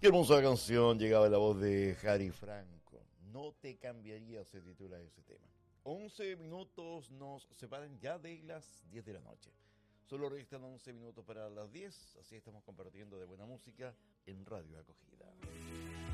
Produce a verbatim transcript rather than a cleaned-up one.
Qué hermosa canción, llegaba la voz de Harry Franco. No te cambiaría, se titula ese tema. once minutos nos separan ya de las diez de la noche. Solo restan once minutos para las diez, así estamos compartiendo de buena música en Radio Acogida.